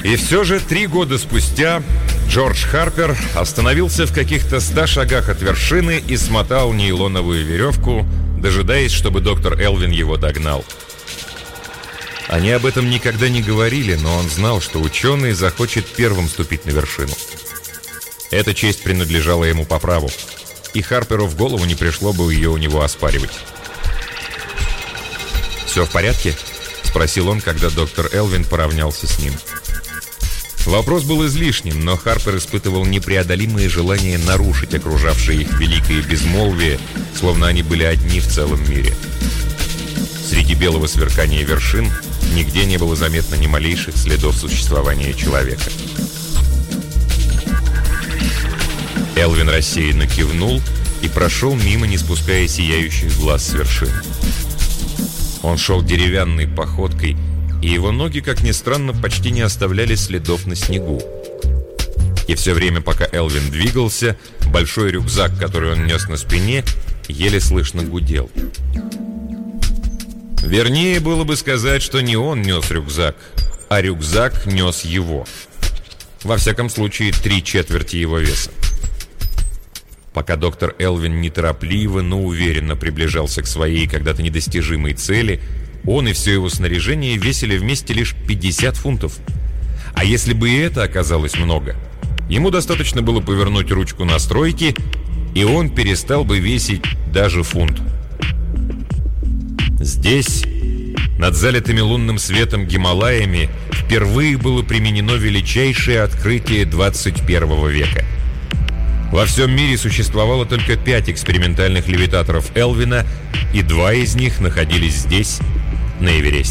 И все же 3 года спустя Джордж Харпер остановился в каких-то 100 шагах от вершины и смотал нейлоновую веревку, дожидаясь, чтобы доктор Элвин его догнал. Они об этом никогда не говорили, но он знал, что ученый захочет первым ступить на вершину. Эта честь принадлежала ему по праву, и Харперу в голову не пришло бы ее у него оспаривать. «Все в порядке?» — спросил он, когда доктор Элвин поравнялся с ним. Вопрос был излишним, но Харпер испытывал непреодолимое желание нарушить окружавшее их великое безмолвие, словно они были одни в целом мире. Среди белого сверкания вершин нигде не было заметно ни малейших следов существования человека. Элвин рассеянно кивнул и прошел мимо, не спуская сияющих глаз с вершин. Он шел деревянной походкой, и его ноги, как ни странно, почти не оставляли следов на снегу. И все время, пока Элвин двигался, большой рюкзак, который он нес на спине, еле слышно гудел. Вернее, было бы сказать, что не он нес рюкзак, а рюкзак нес его. Во всяком случае, 3/4 его веса. Пока доктор Элвин неторопливо, но уверенно приближался к своей когда-то недостижимой цели, он и все его снаряжение весили вместе лишь 50 фунтов. А если бы и это оказалось много, ему достаточно было повернуть ручку настройки, и он перестал бы весить даже фунт. Здесь, над залитыми лунным светом Гималаями, впервые было применено величайшее открытие 21 века. Во всем мире существовало только 5 экспериментальных левитаторов Элвина, и 2 из них находились здесь, на Эвересте.